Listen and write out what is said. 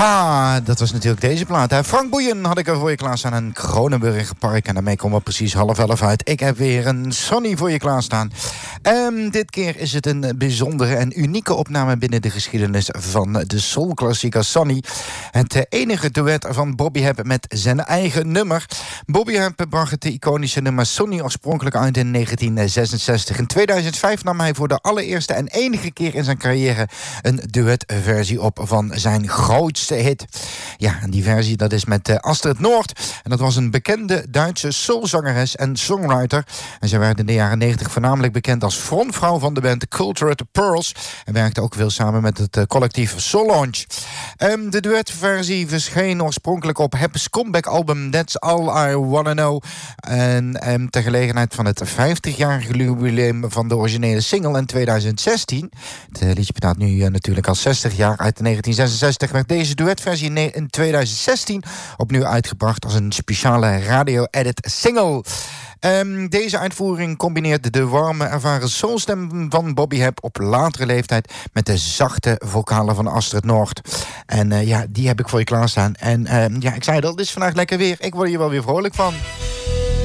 Ha, dat was natuurlijk deze plaat. Hè? Frank Boeien had ik er voor je klaarstaan. Een Kronenburger Park. En daarmee komen we precies 10:30 uit. Ik heb weer een Sonny voor je klaarstaan. Dit keer is het een bijzondere en unieke opname binnen de geschiedenis van de soulklassieker Sonny. Het enige duet van Bobby Hebb met zijn eigen nummer. Bobby Hebb bracht het iconische nummer Sonny oorspronkelijk uit in 1966. In 2005 nam hij voor de allereerste en enige keer in zijn carrière een duetversie op van zijn grootste hit. Ja, en die versie dat is met Astrid Noord. En dat was een bekende Duitse soulzangeres en songwriter. En zij werd in de jaren 90 voornamelijk bekend als frontvrouw van de band Cultured Pearls. En werkte ook veel samen met het collectief Solange. De duetversie verscheen oorspronkelijk op Hebb's comeback-album That's All I Wanna Know. En ter gelegenheid van het 50-jarige jubileum van de originele single in 2016. Het liedje bestaat nu natuurlijk al 60 jaar. Uit 1966 werd deze duetversie in 2016 opnieuw uitgebracht als een speciale radio-edit single. Deze uitvoering combineert de warme, ervaren soulstem van Bobby Hebb op latere leeftijd met de zachte vocalen van Astrid Noord. En die heb ik voor je klaarstaan. En ik zei dat, het is vandaag lekker weer. Ik word hier wel weer vrolijk van.